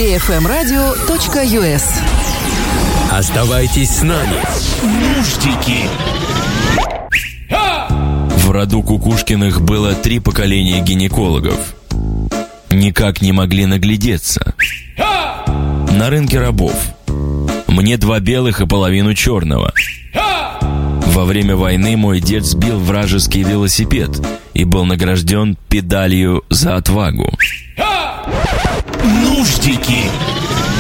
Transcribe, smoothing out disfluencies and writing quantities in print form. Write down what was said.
bfmradio.us. Оставайтесь с нами. Нуждики. В роду Кукушкиных было 3 поколения гинекологов. Никак не могли наглядеться. На рынке рабов. Мне 2 белых и половину черного. Во время войны мой дед сбил вражеский велосипед и был награжден медалью за отвагу. Нуждики.